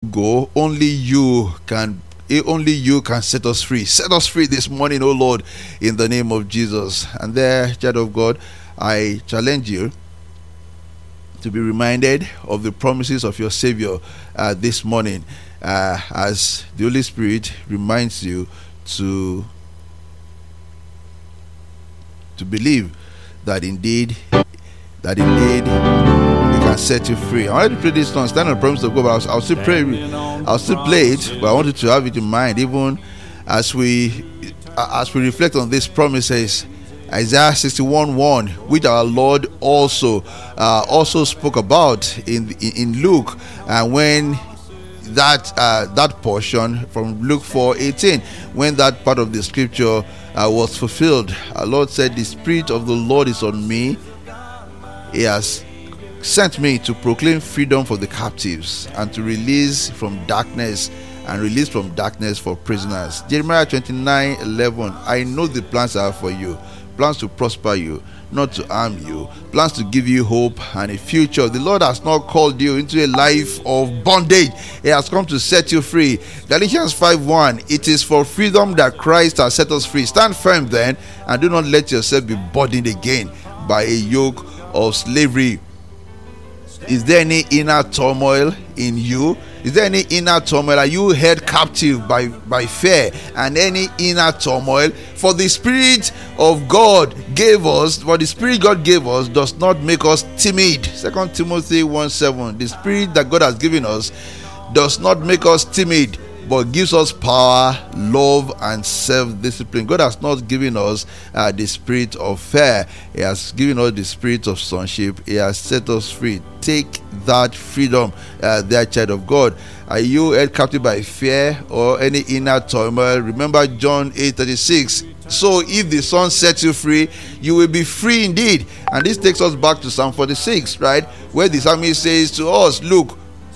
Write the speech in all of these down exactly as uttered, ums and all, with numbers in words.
go. Only you can only you can set us free. Set us free this morning, oh Lord, in the name of Jesus. And there, child of God, I challenge you to be reminded of the promises of your Savior uh, this morning, uh, as the Holy Spirit reminds you to to believe that indeed that indeed He can set you free. I want to play this song, Stand on the Promise of God, but I'll, I'll still pray, I'll still play it, but I want you to have it in mind, even as we as we reflect on these promises. Isaiah sixty-one one, which our Lord also uh, also spoke about in in Luke, and uh, when that uh, that portion from Luke four eighteen, when that part of the scripture uh, was fulfilled, our Lord said, "The Spirit of the Lord is on me; He has sent me to proclaim freedom for the captives and to release from darkness." And release from darkness for prisoners. Jeremiah twenty-nine eleven, I know the plans I have for you, plans to prosper you, not to harm you, plans to give you hope and a future. The Lord has not called you into a life of bondage. He has come to set you free. Galatians five one, it is for freedom that Christ has set us free. Stand firm then, and do not let yourself be burdened again by a yoke of slavery. Is there any inner turmoil in you? Is there any inner turmoil? Are you held captive by, by fear and any inner turmoil? For the Spirit of God gave us, what the Spirit God gave us does not make us timid. Second Timothy one seven, the Spirit that God has given us does not make us timid, but gives us power, love, and self-discipline. God has not given us uh, the spirit of fear. He has given us the spirit of sonship. He has set us free. Take that freedom, uh, dear child of God. Are you held captive by fear or any inner turmoil? Remember John eight thirty-six. So if the Son sets you free, you will be free indeed. And this takes us back to Psalm forty-six, right? Where the psalmist says to us, look,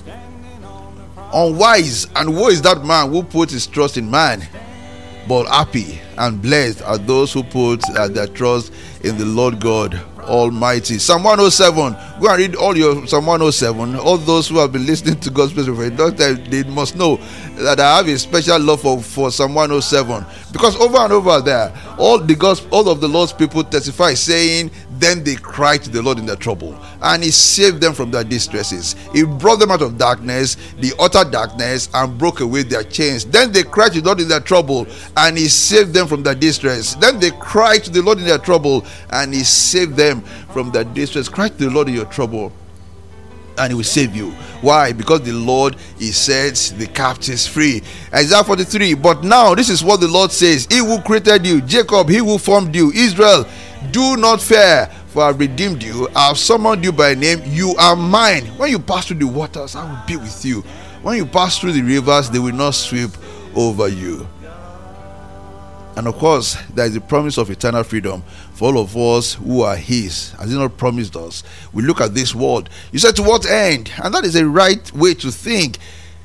unwise and woe is that man who puts his trust in man, but happy and blessed are those who put uh, their trust in the Lord God Almighty. Psalm one oh seven, go and read all your Psalm one oh seven. All those who have been listening to God's message for a long time, they must know that I have a special love for, for Psalm one oh seven, because over and over there, all the gospel, all of the Lord's people testify, saying, then they cried to the Lord in their trouble, and He saved them from their distresses. He brought them out of darkness, the utter darkness, and broke away their chains. Then they cried to the Lord in their trouble, and He saved them from their distress. Then they cried to the Lord in their trouble, and He saved them from their distress. Cry to the Lord in your trouble, and He will save you. Why? Because the Lord, He sets the captives free. Isaiah forty-three, but now this is what the Lord says, He who created you, Jacob, He who formed you, Israel, do not fear, for I have redeemed you. I have summoned you by name. You are mine. When you pass through the waters, I will be with you. When you pass through the rivers, they will not sweep over you. And of course, there is the promise of eternal freedom for all of us who are His. Has He not promised us? We look at this world. You said, to what end? And that is a right way to think.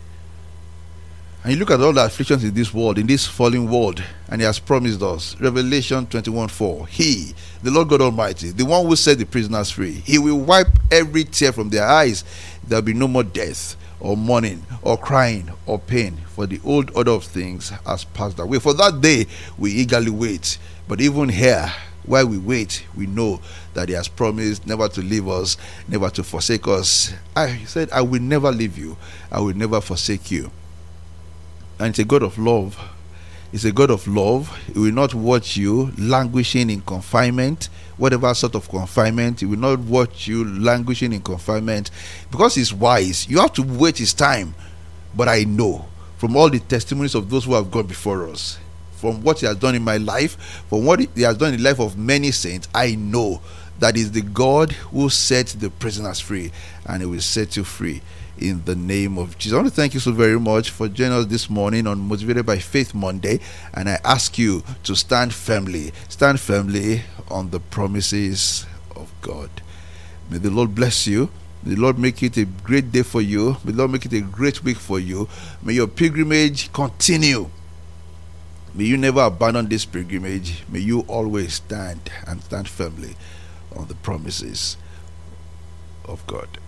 And you look at all the afflictions in this world, in this fallen world, and He has promised us. Revelation twenty-one four. He, the Lord God Almighty, the one who set the prisoners free, He will wipe every tear from their eyes. There will be no more death, or mourning, or crying, or pain, for the old order of things has passed away. For that day we eagerly wait. But even here, while we wait, we know that He has promised never to leave us, never to forsake us. I said, I will never leave you. I will never forsake you. And it's a God of love. It's a God of love. He will not watch you languishing in confinement, whatever sort of confinement. He will not watch you languishing in confinement, because He's wise. You have to wait His time. But I know from all the testimonies of those who have gone before us, from what He has done in my life, from what He has done in the life of many saints, I know that is the God who sets the prisoners free, and He will set you free in the name of Jesus. I want to thank you so very much for joining us this morning on Motivated by Faith Monday, and I ask you to stand firmly, stand firmly on the promises of God. May the Lord bless you. May the Lord make it a great day for you. May the Lord make it a great week for you. May your pilgrimage continue. May you never abandon this pilgrimage. May you always stand and stand firmly on the promises of God.